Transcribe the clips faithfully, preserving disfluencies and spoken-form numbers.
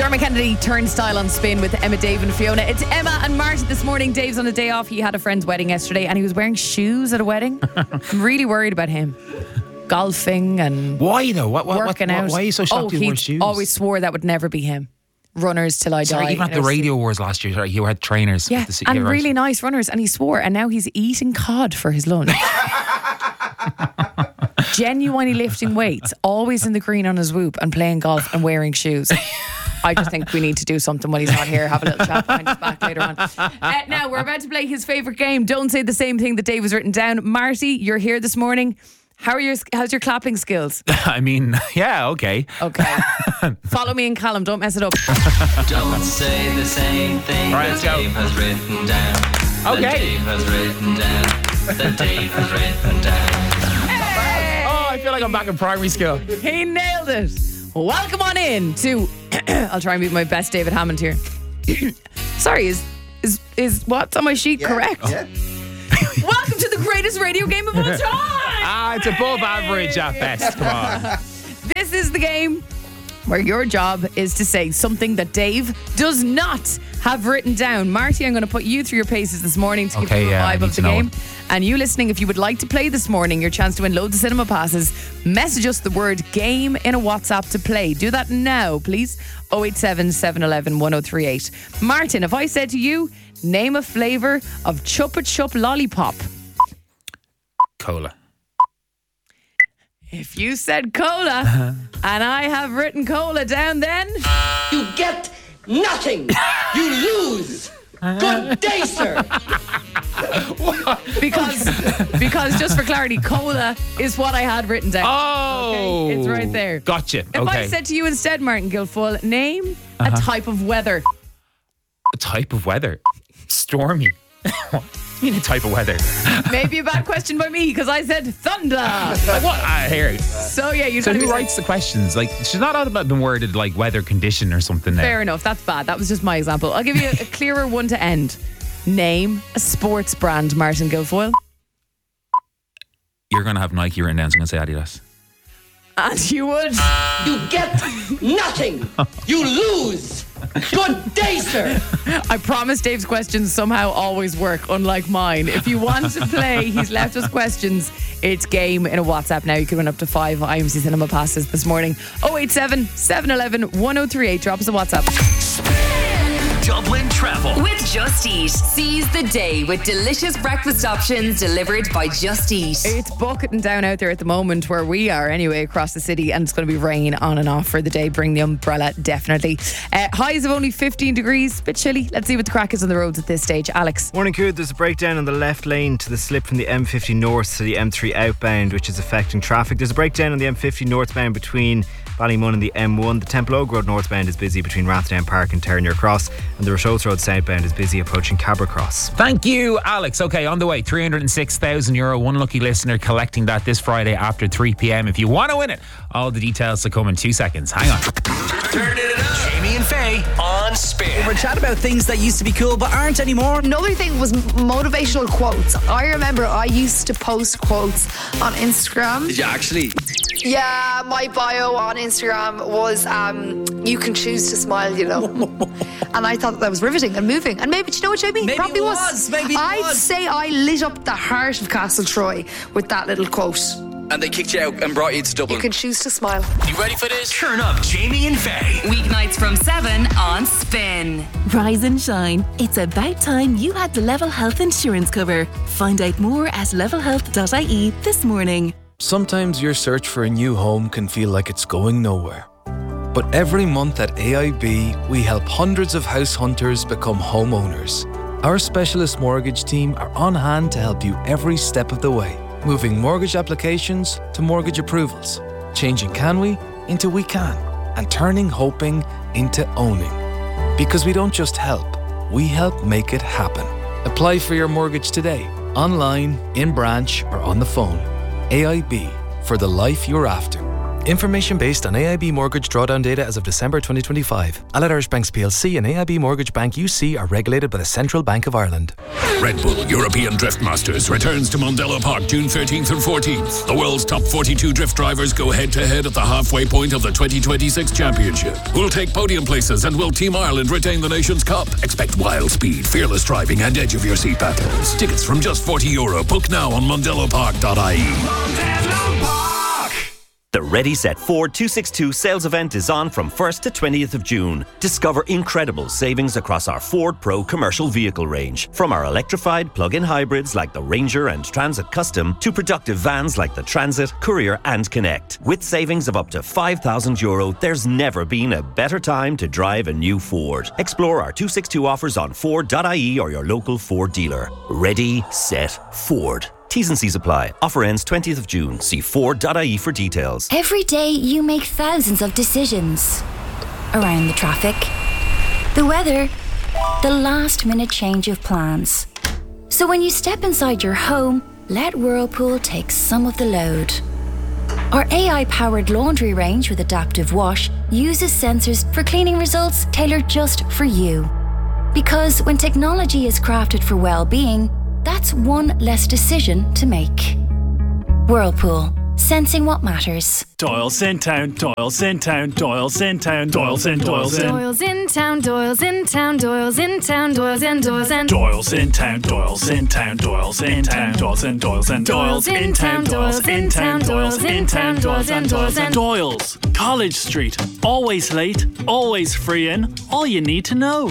Dermot Kennedy turnstile on Spin with Emma, Dave and Fiona. It's Emma and Martin this morning. Dave's on a day off. He had a friend's wedding yesterday and he was wearing shoes at a wedding. I'm really worried about him. Golfing and why though? What, what, working what, out. What, why are you so shocked oh, he wore shoes? always swore that would never be him. Runners till I Sorry, die. even at the Radio Wars last year, sorry, he had trainers. Yeah, with the, and yeah, right. really nice runners. And he swore, and now he's eating cod for his lunch. Genuinely lifting weights, always in the green on his whoop and playing golf and wearing shoes. I just think we need to do something when he's not here. Have a little chat behind his back later on. Uh, now, we're about to play his favourite game. Don't say the same thing that Dave has written down. Marty, you're here this morning. How are your how's your clapping skills? I mean, yeah, okay. Okay. Follow me and Callum, don't mess it up. Don't say the same thing All right, that let's go. Dave has written down. Okay. That Dave has written down. That Dave has written down. Hey! Oh, I feel like I'm back in primary school. He nailed it. Welcome on in to I'll try and be my best David Hammond here. Sorry, is is is what's on my sheet Yeah, correct? yeah. Welcome to the greatest radio game of all time. Ah, it's above average at best. Come on. This is the game where your job is to say something that Dave does not have written down. Marty, I'm going to put you through your paces this morning to give Okay, you a yeah, I vibe need of the to know game. it. And you listening, if you would like to play this morning, your chance to win loads of cinema passes, message us the word game in a WhatsApp to play. Do that now, please. oh eight seven, seven one one, one oh three eight. Martin, if I said to you, name a flavour of Chupa Chup lollipop. Cola. If you said cola, and I have written cola down, then You get nothing. You lose. Good day, sir. because because just for clarity, cola is what I had written down. Oh. Okay, it's right there. Gotcha. If okay. I said to you instead, Martin Guilfoyle, name Uh-huh. a type of weather. A type of weather. Stormy. What do you mean a type of weather? Maybe a bad question by me because I said thunder. Like what? I hear it. So yeah, you. So who writes the questions? Like, she's not all about been worded like weather condition or something now. Fair enough. That's bad. That was just my example. I'll give you a, a clearer one to end. Name a sports brand, Martin Guilfoyle. You're going to have Nike written down, so I'm going to say Adidas. And you would. You get nothing. You lose. Good day, sir. I promise Dave's questions somehow always work, unlike mine. If you want to play, he's left us questions. It's game in a WhatsApp now. You can win up to five I M C Cinema passes this morning. oh eight seven, seven one one, one oh three eight. Drop us a WhatsApp. Dublin Travel. With Just Eat. Seize the day with delicious breakfast options delivered by Just Eat. It's bucketing down out there at the moment where we are anyway across the city, and it's going to be rain on and off for the day. Bring the umbrella, definitely. Uh, highs of only fifteen degrees, bit chilly. Let's see what the crack is on the roads at this stage. Alex. Morning, Cood. There's a breakdown on the left lane to the slip from the M fifty north to the M three outbound, which is affecting traffic. There's a breakdown on the M fifty northbound between Ballymun and the M one. The Temple Oak Road northbound is busy between Rathdown Park and Ternier Cross, and the Rosholes Road southbound is busy approaching Cabra Cross. Thank you, Alex. Okay, on the way, three hundred six thousand euro. One lucky listener collecting that this Friday after three p.m. If you want to win it, all the details to come in two seconds. Hang on. Turn it up. Jamie and Faye on Spin. We're chatting about things that used to be cool but aren't anymore. Another thing was motivational quotes. I remember I used to post quotes on Instagram. Did you actually? Yeah, my bio on Instagram was um, you can choose to smile, you know. And I thought that was riveting and moving. And maybe, do you know what, Jamie? Maybe Probably it was. Maybe it I'd was. say I lit up the heart of Castle Troy with that little quote. And they kicked you out and brought you to You Dublin. can choose to smile. You ready for this? Turn up Jamie and Faye. Weeknights from seven on Spin. Rise and shine. It's about time you had the Level Health insurance cover. Find out more at level health dot I E this morning. Sometimes your search for a new home can feel like it's going nowhere. But every month at A I B, we help hundreds of house hunters become homeowners. Our specialist mortgage team are on hand to help you every step of the way, moving mortgage applications to mortgage approvals, changing can we into we can, and turning hoping into owning. Because we don't just help, we help make it happen. Apply for your mortgage today, online, in branch, or on the phone. A I B, for the life you're after. Information based on A I B mortgage drawdown data as of December twenty twenty-five. Allied Irish Banks P L C and A I B Mortgage Bank U C are regulated by the Central Bank of Ireland. Red Bull European Drift Masters returns to Mondello Park June thirteenth and fourteenth. The world's top forty-two drift drivers go head-to-head at the halfway point of the twenty twenty-six championship. Who'll take podium places and will Team Ireland retain the nation's cup? Expect wild speed, fearless driving and edge of your seat battles. Tickets from just forty euro. Book now on mondello park dot I E. Mondello Park. The Ready Set Ford two sixty-two sales event is on from first to twentieth of June. Discover incredible savings across our Ford Pro commercial vehicle range. From our electrified plug-in hybrids like the Ranger and Transit Custom to productive vans like the Transit, Courier and Connect. With savings of up to five thousand euro, there's never been a better time to drive a new Ford. Explore our two sixty-two offers on ford dot I E or your local Ford dealer. Ready, Set, Ford. T's and C's apply. Offer ends twentieth of June. See ford dot I E for details. Every day you make thousands of decisions. Around the traffic, the weather, the last minute change of plans. So when you step inside your home, let Whirlpool take some of the load. Our A I-powered laundry range with adaptive wash uses sensors for cleaning results tailored just for you. Because when technology is crafted for well-being, that's one less decision to make. Whirlpool, sensing what matters. Doyle's in town, Doyle's in town, Doyle's in town, Doyle's in, Doyle's in. Doyle's in town, Doyle's in town, Doyle's in town, Doyle's in, Doyle's in. Doyle's in town, Doyle's in town, Doyle's in town, Doyle's in, Doyle's in. Doyle's in town, Doyle's in town, Doyle's in town, Doyle's in, Doyle's in. Doyle's, College Street. Always late, always free in. All you need to know.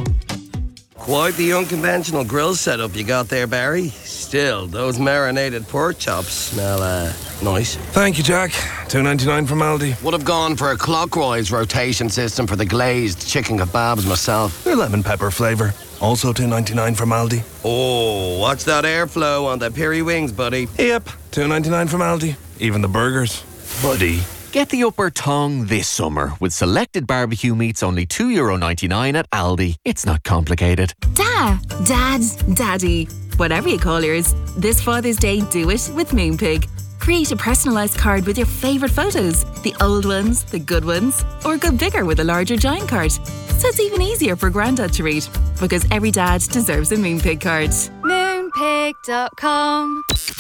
Quite the unconventional grill setup you got there, Barry. Still, those marinated pork chops smell uh, nice. Thank you, Jack. two ninety-nine from Aldi. Would have gone for a clockwise rotation system for the glazed chicken kebabs myself. They're lemon pepper flavour. Also two ninety-nine from Aldi. Oh, watch that airflow on the piri wings, buddy. Yep, two ninety-nine from Aldi. Even the burgers. Buddy. Get the upper tongue this summer with selected barbecue meats only two euro ninety-nine at Aldi. It's not complicated. Da, Dad, Daddy, whatever you call yours, this Father's Day do it with Moonpig. Create a personalised card with your favourite photos, the old ones, the good ones, or go bigger with a larger giant card. So it's even easier for Grandad to read, because every dad deserves a Moonpig card. Moonpig dot com.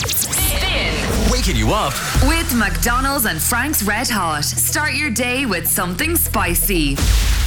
Waking you up With McDonald's and Frank's Red Hot. Start your day with something spicy.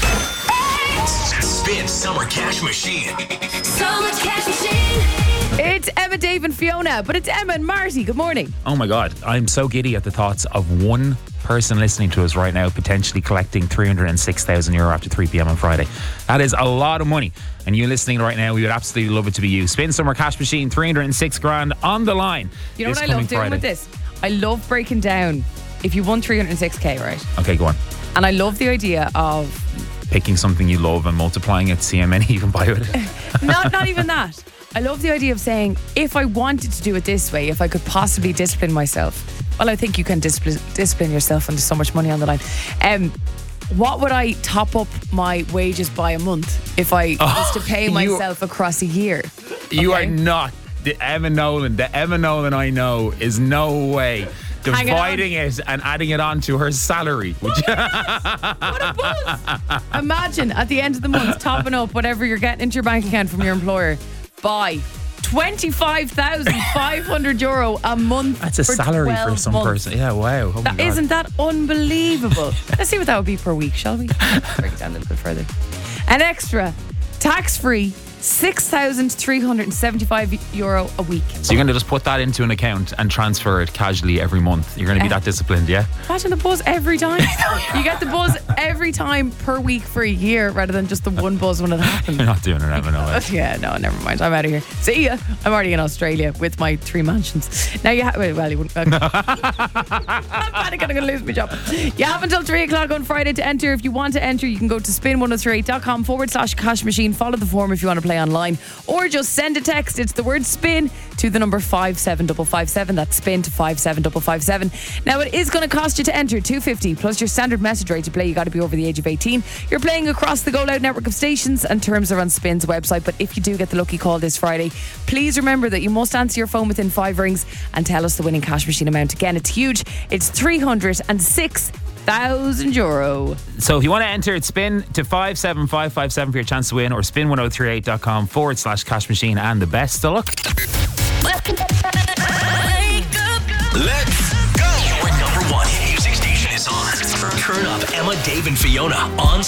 Spin Summer Cash Machine. So much cash machine. It's Emma, Dave and Fiona, but it's Emma and Marty. Good morning. Oh my God, I'm so giddy at the thoughts of one person listening to us right now potentially collecting three hundred six thousand euro after three p.m. on Friday. That is a lot of money. And you listening right now, we would absolutely love it to be you. Spin Summer Cash Machine, three hundred six grand on the line. You know this what I love doing Friday. with this? I love breaking down if you won three hundred six k, right? Okay, go on. And I love the idea of Picking something you love and multiplying it, see how many you can buy with it. not not even that. I love the idea of saying, if I wanted to do it this way, if I could possibly discipline myself. Well, I think you can discipline, discipline yourself, and there's so much money on the line. Um, what would I top up my wages by a month if I Oh, was to pay you- myself across a year? You Okay? are not the Emma Nolan. The Emma Nolan I know is no way Hang it dividing it and adding it on to her salary. Would you? Imagine at the end of the month topping up whatever you're getting into your bank account from your employer by twenty-five thousand five hundred euro a month. That's a for salary for twelve some months. person. Yeah, wow. Oh my That, God. isn't that unbelievable? Let's see what that would be per week, shall we? Break it down a little bit further. An extra tax-free six thousand three hundred seventy-five euro a week. So you're going to just put that into an account and transfer it casually every month. You're going to be Uh, that disciplined, yeah? Imagine the buzz every time. You get the buzz every time per week for a year rather than just the one buzz when it happens. You're not doing it, Emma Nolan. Yeah, no, never mind. I'm out of here. See ya. I'm already in Australia with my three mansions. Now you have, well, you wouldn't. I'm panicking. I'm going to lose my job. You have until three o'clock on Friday to enter. If you want to enter, you can go to spin one oh three eight dot com forward slash cash machine. Follow the form if you want to play online, or just send a text. It's the word spin to the number five seven five five seven. That's spin to five seven five five seven. Now it is going to cost you to enter two fifty plus your standard message rate to play. You got to be over the age of eighteen. You're playing across the Go Loud network of stations, and terms are on Spin's website. But if you do get the lucky call this Friday, please remember that you must answer your phone within five rings and tell us the winning cash machine amount. Again, it's huge. It's three hundred six thousand euro. So if you want to enter it, spin to five seven five five seven for your chance to win, or spin ten thirty-eight dot com forward slash cash machine, and the best of luck. Let's go. Your number one hit music station is on. Turn up Emma, Dave, and Fiona on